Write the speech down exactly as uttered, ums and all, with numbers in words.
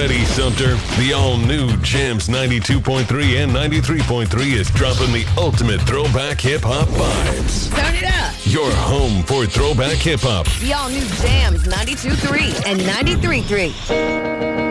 ready, Sumter? The all-new Jams ninety-two point three and ninety-three point three is dropping the ultimate throwback hip-hop vibes. Turn it up. Your home for throwback hip-hop. The all-new Jams ninety-two point three and ninety-three point three.